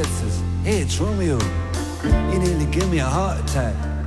says, hey, it's Romeo. You nearly gave me a heart attack.